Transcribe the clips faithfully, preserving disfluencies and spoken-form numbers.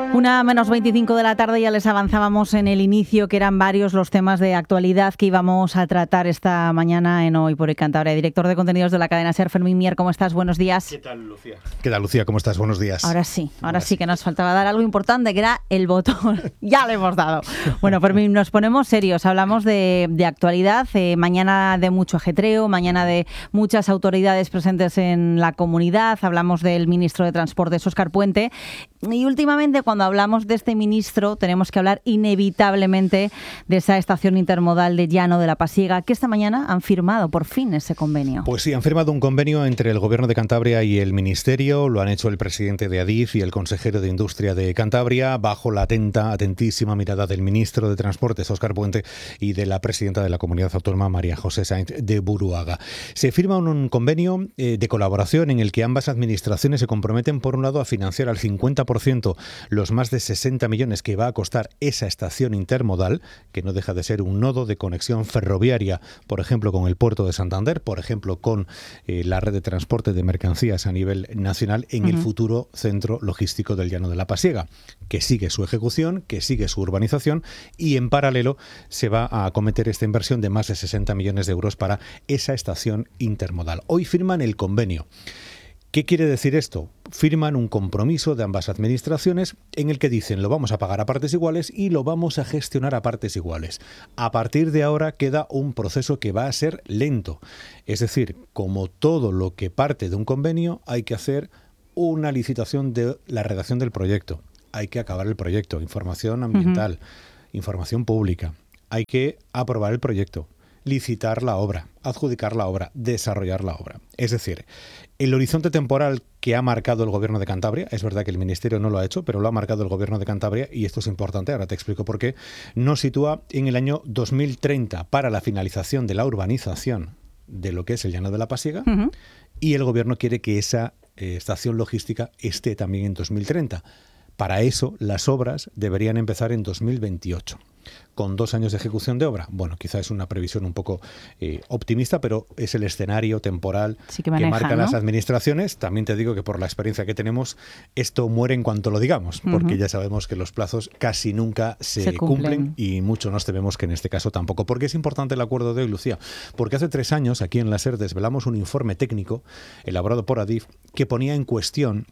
Una menos veinticinco de la tarde, ya les avanzábamos en el inicio que eran varios los temas de actualidad que íbamos a tratar esta mañana en Hoy por Hoy Cantabria. Director de contenidos de la cadena SER, Fermín Mier, ¿cómo estás? Buenos días. ¿Qué tal, Lucía? ¿Qué tal, Lucía? ¿Cómo estás? Buenos días. Ahora sí, ahora, ahora sí que nos faltaba dar algo importante, que era el botón. Ya le hemos dado. Bueno, Fermín, nos ponemos serios. Hablamos de, de actualidad, eh, mañana de mucho ajetreo, mañana de muchas autoridades presentes en la comunidad. Hablamos del ministro de Transportes, Óscar Puente. Y últimamente, cuando hablamos de este ministro, tenemos que hablar inevitablemente de esa estación intermodal de Llano de la Pasiega, que esta mañana han firmado por fin ese convenio. Pues sí, han firmado un convenio entre el Gobierno de Cantabria y el Ministerio. Lo han hecho el presidente de Adif y el consejero de Industria de Cantabria, bajo la atenta, atentísima mirada del ministro de Transportes, Óscar Puente, y de la presidenta de la Comunidad Autónoma, María José Sáenz de Buruaga. Se firma un convenio eh, de colaboración en el que ambas administraciones se comprometen, por un lado, a financiar al cincuenta por ciento los más de sesenta millones que va a costar esa estación intermodal, que no deja de ser un nodo de conexión ferroviaria, por ejemplo, con el puerto de Santander, por ejemplo, con eh, la red de transporte de mercancías a nivel nacional en uh-huh. el futuro centro logístico del Llano de la Pasiega, que sigue su ejecución, que sigue su urbanización, y en paralelo se va a acometer esta inversión de más de sesenta millones de euros para esa estación intermodal. Hoy firman el convenio. ¿Qué quiere decir esto? Firman un compromiso de ambas administraciones en el que dicen lo vamos a pagar a partes iguales y lo vamos a gestionar a partes iguales. A partir de ahora queda un proceso que va a ser lento. Es decir, como todo lo que parte de un convenio, hay que hacer una licitación de la redacción del proyecto. Hay que acabar el proyecto, información ambiental, uh-huh. información pública. Hay que aprobar el proyecto, licitar la obra, adjudicar la obra, desarrollar la obra. Es decir, el horizonte temporal que ha marcado el Gobierno de Cantabria, es verdad que el Ministerio no lo ha hecho, pero lo ha marcado el Gobierno de Cantabria, y esto es importante, ahora te explico por qué, nos sitúa en el año dos mil treinta para la finalización de la urbanización de lo que es el Llano de la Pasiega, uh-huh. y el Gobierno quiere que esa eh, estación logística esté también en dos mil treinta. Para eso, las obras deberían empezar en dos mil veintiocho. ¿Con dos años de ejecución de obra? Bueno, quizá es una previsión un poco eh, optimista, pero es el escenario temporal sí que, maneja, que marcan, ¿no?, las administraciones. También te digo que por la experiencia que tenemos, esto muere en cuanto lo digamos, porque uh-huh. ya sabemos que los plazos casi nunca se, se cumplen. cumplen, y mucho nos tememos que en este caso tampoco. Porque es importante el acuerdo de hoy, Lucía, porque hace tres años aquí en la SER desvelamos un informe técnico elaborado por Adif que ponía en cuestión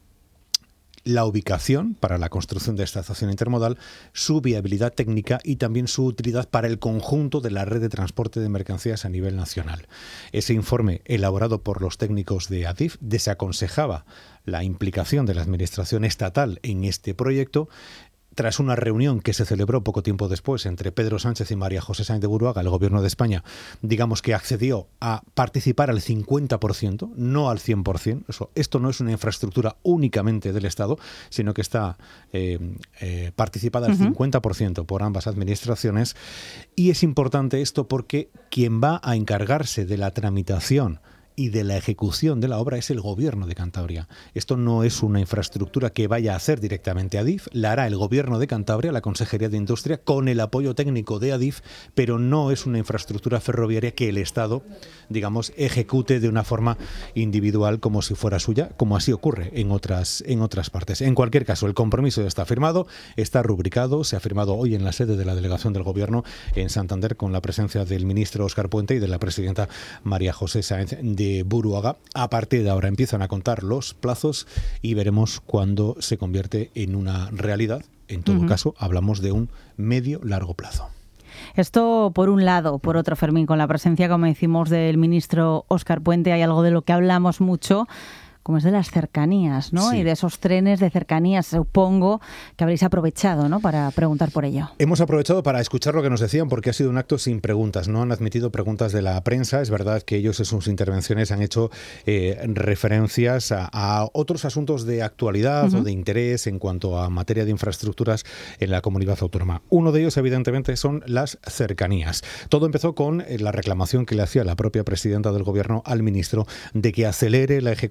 la ubicación para la construcción de esta estación intermodal, su viabilidad técnica y también su utilidad para el conjunto de la red de transporte de mercancías a nivel nacional. Ese informe, elaborado por los técnicos de Adif, desaconsejaba la implicación de la administración estatal en este proyecto. Tras una reunión que se celebró poco tiempo después entre Pedro Sánchez y María José Sáenz de Buruaga, el Gobierno de España, digamos que accedió a participar al cincuenta por ciento, no al cien por ciento. Eso, esto no es una infraestructura únicamente del Estado, sino que está eh, eh, participada al uh-huh. cincuenta por ciento por ambas administraciones. Y es importante esto porque quien va a encargarse de la tramitación y de la ejecución de la obra es el Gobierno de Cantabria. Esto no es una infraestructura que vaya a hacer directamente Adif, la hará el Gobierno de Cantabria, la Consejería de Industria, con el apoyo técnico de Adif, pero no es una infraestructura ferroviaria que el Estado, digamos, ejecute de una forma individual como si fuera suya, como así ocurre en otras, en otras partes. En cualquier caso, el compromiso ya está firmado, está rubricado, se ha firmado hoy en la sede de la Delegación del Gobierno en Santander con la presencia del ministro Óscar Puente y de la presidenta María José Sáenz de Buruaga. A partir de ahora empiezan a contar los plazos y veremos cuándo se convierte en una realidad. En todo uh-huh. caso, hablamos de un medio-largo plazo. Esto por un lado. Por otro, Fermín, con la presencia, como decimos, del ministro Óscar Puente, hay algo de lo que hablamos mucho, como es de las cercanías, ¿no? Sí. Y de esos trenes de cercanías, supongo que habréis aprovechado, ¿no?, para preguntar por ello. Hemos aprovechado para escuchar lo que nos decían, porque ha sido un acto sin preguntas. No han admitido preguntas de la prensa. Es verdad que ellos en sus intervenciones han hecho eh, referencias a, a otros asuntos de actualidad uh-huh. o de interés en cuanto a materia de infraestructuras en la comunidad autónoma. Uno de ellos, evidentemente, son las cercanías. Todo empezó con la reclamación que le hacía la propia presidenta del Gobierno al ministro de que acelere la ejecución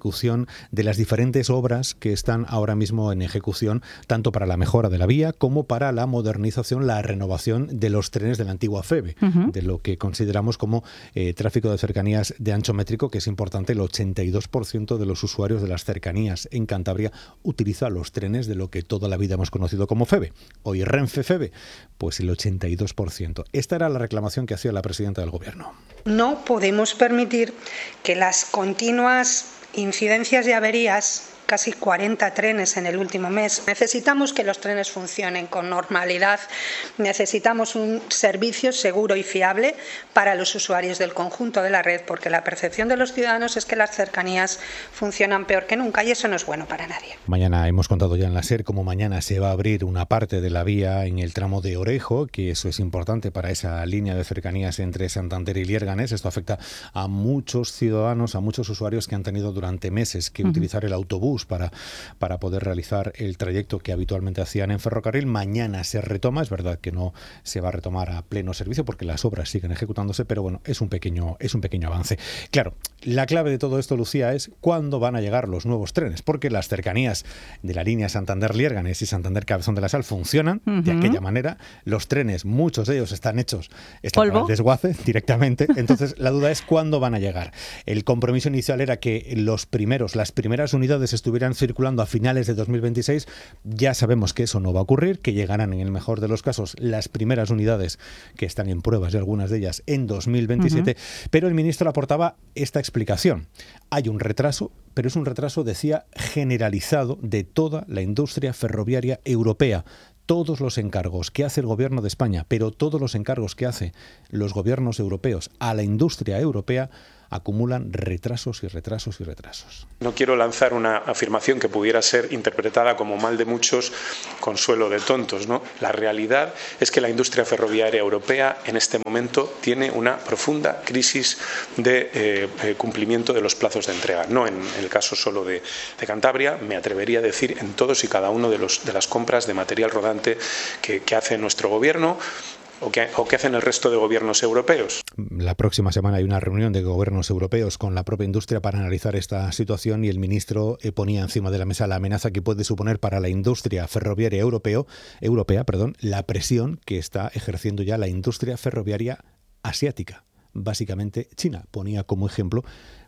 de las diferentes obras que están ahora mismo en ejecución, tanto para la mejora de la vía como para la modernización, la renovación de los trenes de la antigua FEVE, uh-huh. de lo que consideramos como eh, tráfico de cercanías de ancho métrico, que es importante. El ochenta y dos por ciento de los usuarios de las cercanías en Cantabria utiliza los trenes de lo que toda la vida hemos conocido como FEVE. Hoy Renfe FEVE, pues el ochenta y dos por ciento. Esta era la reclamación que hacía la presidenta del Gobierno. No podemos permitir que las continuas incidencias y averías, casi cuarenta trenes en el último mes. Necesitamos que los trenes funcionen con normalidad, necesitamos un servicio seguro y fiable para los usuarios del conjunto de la red, porque la percepción de los ciudadanos es que las cercanías funcionan peor que nunca y eso no es bueno para nadie. Mañana hemos contado ya en la SER cómo mañana se va a abrir una parte de la vía en el tramo de Orejo, que eso es importante para esa línea de cercanías entre Santander y Liérganes. Esto afecta a muchos ciudadanos, a muchos usuarios que han tenido durante meses que uh-huh. utilizar el autobús Para, para poder realizar el trayecto que habitualmente hacían en ferrocarril. Mañana se retoma, es verdad que no se va a retomar a pleno servicio porque las obras siguen ejecutándose, pero bueno, es un pequeño, es un pequeño avance. Claro, la clave de todo esto, Lucía, es cuándo van a llegar los nuevos trenes, porque las cercanías de la línea Santander-Liérganes y Santander-Cabezón de la Sal funcionan uh-huh. de aquella manera. Los trenes, muchos de ellos están hechos están para el desguace directamente, entonces la duda es cuándo van a llegar. El compromiso inicial era que los primeros, las primeras unidades estuvieran circulando a finales de dos mil veintiséis. Ya sabemos que eso no va a ocurrir, que llegarán en el mejor de los casos las primeras unidades que están en pruebas y algunas de ellas en dos mil veintisiete, uh-huh. pero el ministro aportaba esta explicación. Hay un retraso, pero es un retraso, decía, generalizado de toda la industria ferroviaria europea. Todos los encargos que hace el Gobierno de España, pero todos los encargos que hace los gobiernos europeos a la industria europea acumulan retrasos y retrasos y retrasos. No quiero lanzar una afirmación que pudiera ser interpretada como mal de muchos, consuelo de tontos, ¿no? La realidad es que la industria ferroviaria europea en este momento tiene una profunda crisis de eh, cumplimiento de los plazos de entrega. No en el caso solo de, de Cantabria, me atrevería a decir en todos y cada uno de, los, de las compras de material rodante que, que hace nuestro gobierno. ¿O qué, ¿O qué hacen el resto de gobiernos europeos? La próxima semana hay una reunión de gobiernos europeos con la propia industria para analizar esta situación y el ministro ponía encima de la mesa la amenaza que puede suponer para la industria ferroviaria europeo, europea perdón, la presión que está ejerciendo ya la industria ferroviaria asiática, básicamente China. Ponía como ejemplo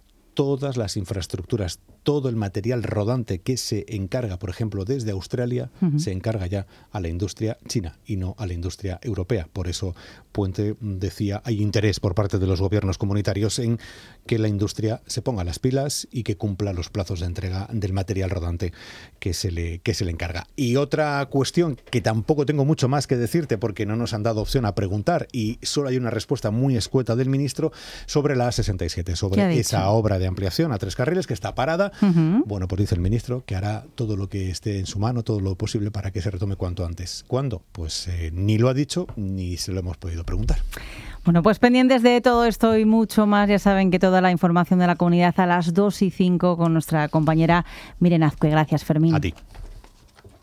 todas las infraestructuras, todo el material rodante que se encarga, por ejemplo, desde Australia, uh-huh. se encarga ya a la industria china y no a la industria europea. Por eso Puente decía, hay interés por parte de los gobiernos comunitarios en que la industria se ponga las pilas y que cumpla los plazos de entrega del material rodante que se le, que se le encarga. Y otra cuestión que tampoco tengo mucho más que decirte porque no nos han dado opción a preguntar y solo hay una respuesta muy escueta del ministro sobre la A sesenta y siete, sobre esa obra de ampliación a tres carriles que está parada. Uh-huh. Bueno, pues dice el ministro que hará todo lo que esté en su mano, todo lo posible para que se retome cuanto antes. ¿Cuándo? Pues eh, ni lo ha dicho ni se lo hemos podido preguntar. Bueno, pues pendientes de todo esto y mucho más, ya saben que toda la información de la comunidad a las dos y cinco con nuestra compañera Miren Azcue. Gracias, Fermín. A ti.